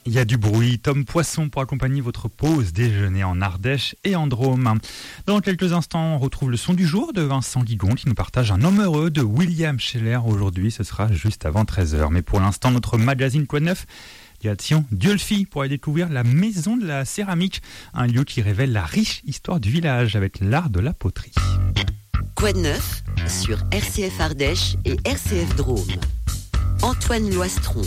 Il y a du bruit, Tom Poisson pour accompagner votre pause déjeuner en Ardèche et en Drôme. Dans quelques instants, on retrouve le son du jour de Vincent Guigon qui nous partage un homme heureux de William Scheller. Aujourd'hui, ce sera juste avant 13h. Mais pour l'instant, notre magazine Quoi de neuf, direction Dieulfi pour aller découvrir la maison de la céramique, un lieu qui révèle la riche histoire du village avec l'art de la poterie. Quoi de neuf sur RCF Ardèche et RCF Drôme. Antoine Loistron.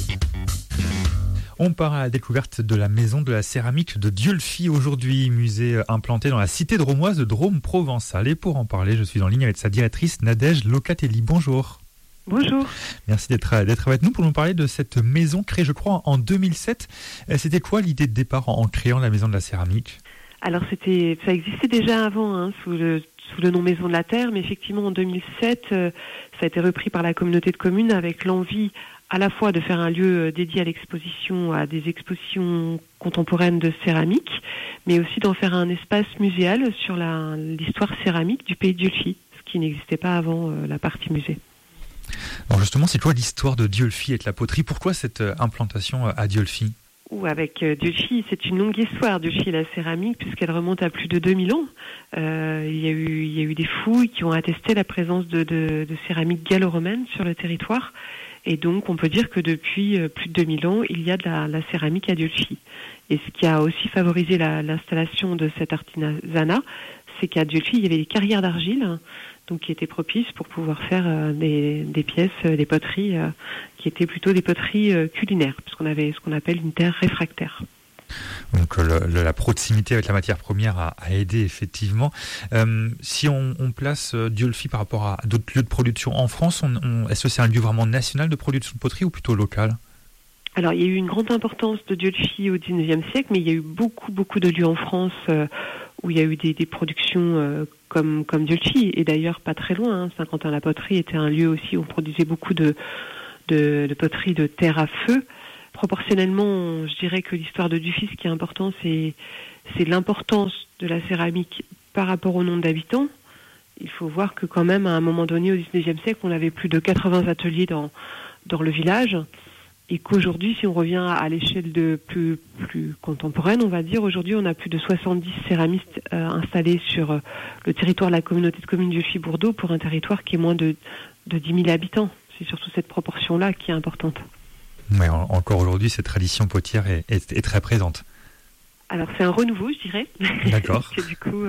On part à la découverte de la maison de la céramique de Dieulfi aujourd'hui, musée implanté dans la cité dromoise de Drôme provençal. Et pour en parler, je suis en ligne avec sa directrice Nadège Locatelli. Bonjour. Bonjour. Merci d'être avec nous pour nous parler de cette maison créée, je crois, en 2007. C'était quoi l'idée de départ en créant la maison de la céramique ? Alors ça existait déjà avant, sous le nom Maison de la Terre, mais effectivement en 2007, ça a été repris par la communauté de communes avec l'envie à la fois de faire un lieu dédié à l'exposition, à des expositions contemporaines de céramique, mais aussi d'en faire un espace muséal sur l'histoire céramique du pays de Dieulfi, ce qui n'existait pas avant la partie musée. Alors justement, c'est quoi l'histoire de Dieulfi avec la poterie ? Pourquoi cette implantation à Dieulfi ? Avec Dieulfi, c'est une longue histoire, Dieulfi et la céramique, puisqu'elle remonte à plus de 2000 ans. Il y a eu des fouilles qui ont attesté la présence de céramique gallo-romaine sur le territoire. Et donc, on peut dire que depuis plus de 2000 ans, il y a de la céramique à Dieulfi. Et ce qui a aussi favorisé l'installation de cet artisanat, c'est qu'à Dieulfi, il y avait des carrières d'argile, donc qui étaient propices pour pouvoir faire des pièces, des poteries, qui étaient plutôt des poteries culinaires, puisqu'on avait ce qu'on appelle une terre réfractaire. Donc la proximité avec la matière première a aidé effectivement. Si on place Dieulfi par rapport à d'autres lieux de production en France, est-ce que c'est un lieu vraiment national de production de poterie ou plutôt local ? Alors, il y a eu une grande importance de Dieulfi au XIXe siècle, mais il y a eu beaucoup de lieux en France où il y a eu des productions comme Dieulfi. Et d'ailleurs, pas très loin, Saint-Quentin-la-Poterie était un lieu aussi où on produisait beaucoup de poterie de terre à feu. Proportionnellement, je dirais que l'histoire de Dieulfi, ce qui est important, c'est l'importance de la céramique par rapport au nombre d'habitants. Il faut voir que quand même, à un moment donné, au XIXe siècle, on avait plus de 80 ateliers dans le village. Et qu'aujourd'hui, si on revient à l'échelle de plus contemporaine, on va dire, aujourd'hui, on a plus de 70 céramistes installés sur le territoire de la communauté de communes Dieulfi-Bourdeaux pour un territoire qui est moins de 10 000 habitants. C'est surtout cette proportion-là qui est importante. Oui, encore aujourd'hui, cette tradition potière est très présente. Alors, c'est un renouveau, je dirais. D'accord. Parce que du coup,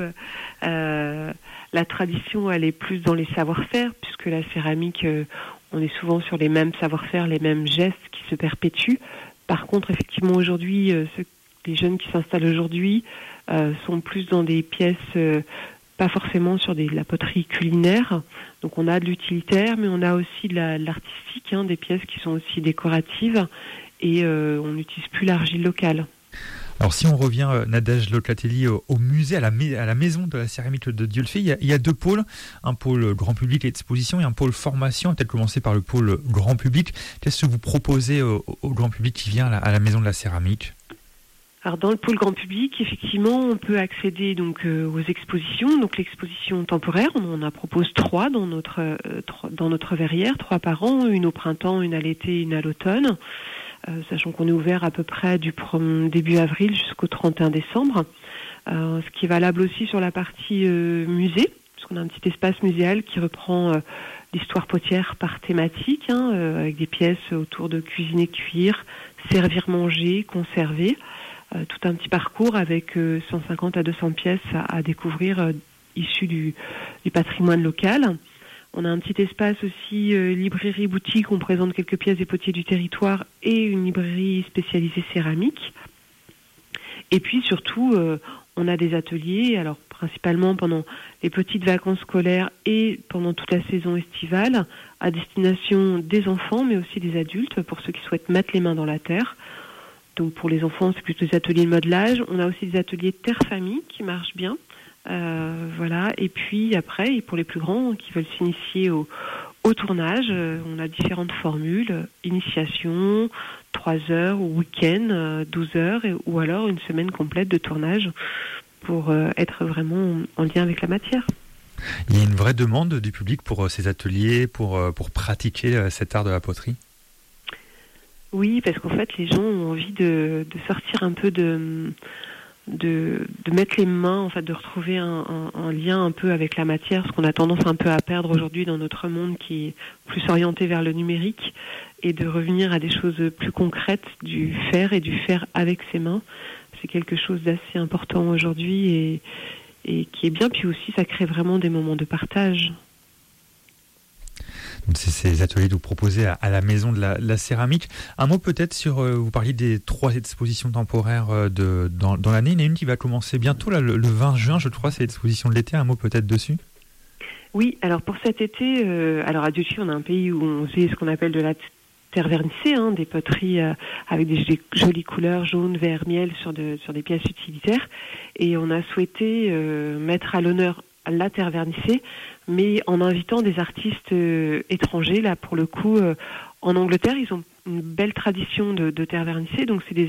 la tradition, elle est plus dans les savoir-faire, puisque la céramique, on est souvent sur les mêmes savoir-faire, les mêmes gestes qui se perpétuent. Par contre, effectivement, aujourd'hui, les jeunes qui s'installent aujourd'hui sont plus dans des pièces, pas forcément sur la poterie culinaire. Donc, on a de l'utilitaire, mais on a aussi de l'artistique, des pièces qui sont aussi décoratives, et on n'utilise plus l'argile locale. Alors si on revient, Nadège Locatelli, au musée, à la maison de la céramique de Dieulfi, il y a deux pôles, un pôle grand public et exposition et un pôle formation. On va peut-être commencer par le pôle grand public. Qu'est-ce que vous proposez au grand public qui vient à la maison de la céramique ? Alors dans le pôle grand public, effectivement, on peut accéder donc aux expositions. Donc l'exposition temporaire, on en propose 3 dans notre verrière, 3 par an, une au printemps, une à l'été, une à l'automne. Sachant qu'on est ouvert à peu près du début avril jusqu'au 31 décembre. Ce qui est valable aussi sur la partie musée, puisqu'on a un petit espace muséal qui reprend l'histoire potière par thématique, avec des pièces autour de cuisiner, cuire, servir, manger, conserver. Tout un petit parcours avec 150 à 200 pièces à découvrir issues du patrimoine local. On a un petit espace aussi, librairie-boutique, on présente quelques pièces des potiers du territoire et une librairie spécialisée céramique. Et puis surtout, on a des ateliers, alors principalement pendant les petites vacances scolaires et pendant toute la saison estivale, à destination des enfants, mais aussi des adultes, pour ceux qui souhaitent mettre les mains dans la terre. Donc pour les enfants, c'est plutôt des ateliers de modelage. On a aussi des ateliers de terre-famille qui marchent bien. Voilà. Et puis après, pour les plus grands qui veulent s'initier au tournage, on a différentes formules, initiation, 3 heures, ou week-end, 12 heures, ou alors une semaine complète de tournage pour être vraiment en lien avec la matière. Il y a une vraie demande du public pour ces ateliers, pour pratiquer cet art de la poterie ? Oui, parce qu'en fait, les gens ont envie de sortir un peu de mettre les mains, en fait, de retrouver un lien un peu avec la matière, ce qu'on a tendance un peu à perdre aujourd'hui dans notre monde qui est plus orienté vers le numérique, et de revenir à des choses plus concrètes, du faire avec ses mains. C'est quelque chose d'assez important aujourd'hui et qui est bien. Puis aussi, ça crée vraiment des moments de partage. Donc c'est ces ateliers que vous proposez à la Maison de la Céramique. Un mot peut-être sur, vous parliez des 3 expositions temporaires dans l'année. Il y en a une qui va commencer bientôt, là, le 20 juin, je crois, c'est l'exposition de l'été. Un mot peut-être dessus? Oui, alors pour cet été, alors à Dieuchi, on a un pays où on fait ce qu'on appelle de la terre vernissée, des poteries avec des jolies couleurs, jaune, vert, miel, sur des pièces utilitaires. Et on a souhaité mettre à l'honneur la terre vernissée, mais en invitant des artistes étrangers. Là, pour le coup, en Angleterre, ils ont une belle tradition de terre vernissée. Donc, ce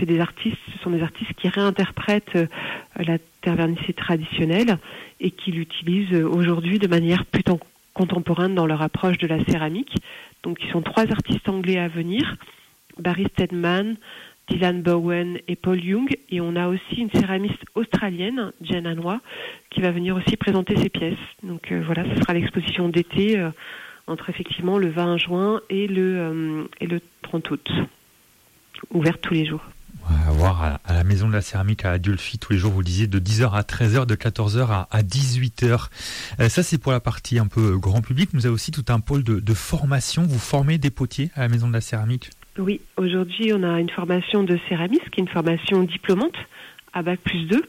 sont des artistes qui réinterprètent la terre vernissée traditionnelle et qui l'utilisent aujourd'hui de manière plus contemporaine dans leur approche de la céramique. Donc, ils sont 3 artistes anglais à venir: Barry Steadman, Dylan Bowen et Paul Young. Et on a aussi une céramiste australienne, Jen Hanois, qui va venir aussi présenter ses pièces. Donc voilà, ce sera l'exposition d'été entre effectivement le 20 juin et le 30 août, ouverte tous les jours. À voir à la Maison de la Céramique à Adiolfi tous les jours, vous le disiez, de 10h à 13h, de 14h à 18h. Ça, c'est pour la partie un peu grand public. Vous avez aussi tout un pôle de formation. Vous formez des potiers à la Maison de la Céramique? Oui, aujourd'hui, on a une formation de céramiste, qui est une formation diplômante à Bac+2,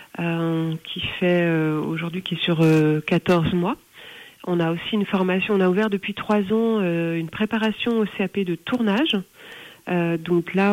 qui est sur 14 mois. On a aussi une formation, on a ouvert depuis 3 ans une préparation au CAP de tournage. Donc là,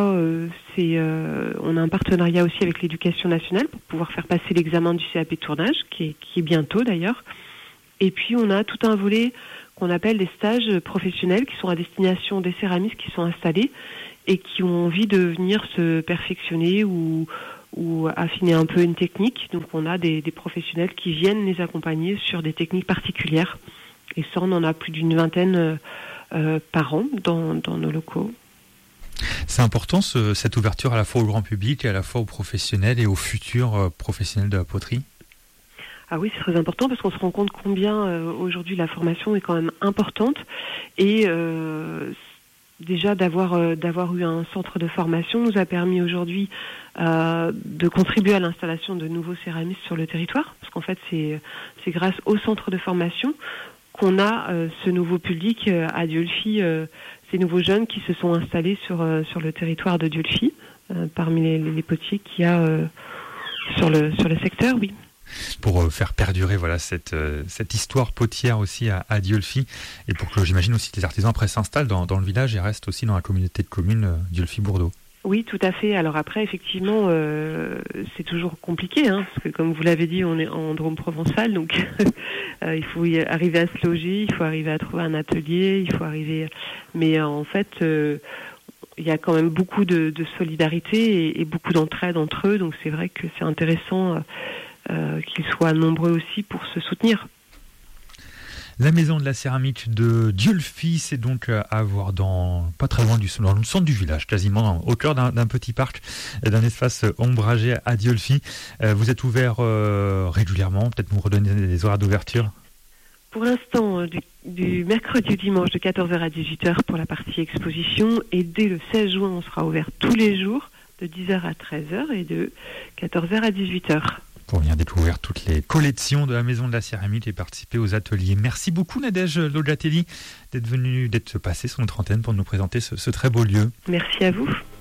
on a un partenariat aussi avec l'Éducation nationale pour pouvoir faire passer l'examen du CAP de tournage, qui est bientôt d'ailleurs. Et puis on a tout un volet qu'on appelle des stages professionnels qui sont à destination des céramistes qui sont installés et qui ont envie de venir se perfectionner ou affiner un peu une technique. Donc on a des professionnels qui viennent les accompagner sur des techniques particulières. Et ça, on en a plus d'une vingtaine par an dans nos locaux. C'est important cette ouverture à la fois au grand public et à la fois aux professionnels et aux futurs professionnels de la poterie? Ah oui, c'est très important parce qu'on se rend compte combien aujourd'hui la formation est quand même importante et déjà d'avoir eu un centre de formation nous a permis aujourd'hui de contribuer à l'installation de nouveaux céramistes sur le territoire, parce qu'en fait c'est grâce au centre de formation qu'on a ce nouveau public à Diolfi, ces nouveaux jeunes qui se sont installés sur le territoire de Diolfi, parmi les potiers qu'il y a sur le secteur, oui. Pour faire perdurer cette histoire potière aussi à Diolfi, et pour que j'imagine aussi que les artisans après s'installent dans le village et restent aussi dans la communauté de communes Diolfi-Bourdeau. Oui, tout à fait. Alors après, effectivement, c'est toujours compliqué, parce que comme vous l'avez dit, on est en Drôme provençal, donc il faut arriver à se loger, il faut arriver à trouver un atelier, il faut arriver... Mais en fait... il y a quand même beaucoup de solidarité et beaucoup d'entraide entre eux, donc c'est vrai que c'est intéressant qu'ils soient nombreux aussi pour se soutenir. La Maison de la Céramique de Diolfi, c'est donc à voir pas très loin dans le centre du village, quasiment au cœur d'un petit parc, d'un espace ombragé à Diolfi. Vous êtes ouvert régulièrement, peut-être nous redonner des horaires d'ouverture? Pour l'instant, du mercredi au dimanche de 14h à 18h pour la partie exposition, et dès le 16 juin, on sera ouvert tous les jours de 10h à 13h et de 14h à 18h. Pour venir découvrir toutes les collections de la Maison de la Céramique et participer aux ateliers. Merci beaucoup Nadège Logatelli d'être passée sur notre antenne pour nous présenter ce très beau lieu. Merci à vous.